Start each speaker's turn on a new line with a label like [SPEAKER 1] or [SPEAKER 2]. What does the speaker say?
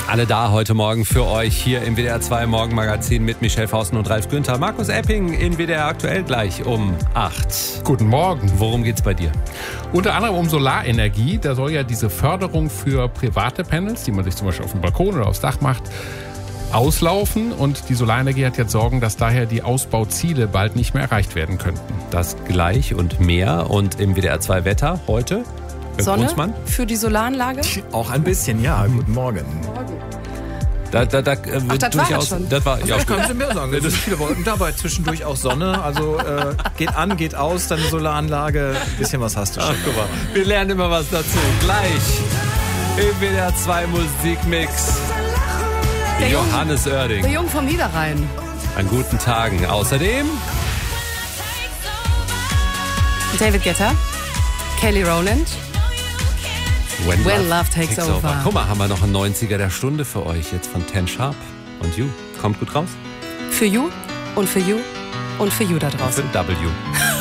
[SPEAKER 1] Alle da heute Morgen für euch hier im WDR 2 Morgenmagazin mit Michelle Fausten und Ralf Günther. Markus Epping in WDR aktuell gleich um 8.
[SPEAKER 2] Guten Morgen.
[SPEAKER 1] Worum geht's bei dir?
[SPEAKER 2] Unter anderem um Solarenergie. Da soll ja diese Förderung für private Panels, die man sich zum Beispiel auf dem Balkon oder aufs Dach macht, auslaufen. Und die Solarenergie hat jetzt Sorgen, dass daher die Ausbauziele bald nicht mehr erreicht werden könnten.
[SPEAKER 1] Das gleich und mehr. Und im WDR 2 Wetter heute?
[SPEAKER 3] Sonne
[SPEAKER 1] Brunsmann?
[SPEAKER 3] für die Solaranlage?
[SPEAKER 4] Auch ein bisschen, ja. Guten Morgen.
[SPEAKER 1] Das
[SPEAKER 3] war das schon.
[SPEAKER 1] Das war, ja,
[SPEAKER 4] Das können Sie mir sagen. Es sind viele Wolken dabei, zwischendurch auch Sonne. Also geht an, geht aus, deine Solaranlage. Ein bisschen was hast du schon.
[SPEAKER 1] Ach, guck mal, wir lernen immer was dazu. Gleich im WDR 2 Musikmix. Johannes Oerding.
[SPEAKER 3] Der Jung vom Niederrhein.
[SPEAKER 1] An guten Tagen. Außerdem
[SPEAKER 3] David Guetta, Kelly Rowland. When Love Takes Over.
[SPEAKER 1] Guck mal, haben wir noch einen 90er der Stunde für euch. Jetzt von Ten Sharp und You. Kommt gut raus.
[SPEAKER 3] Für You und für You und für You da draußen.
[SPEAKER 1] Für W.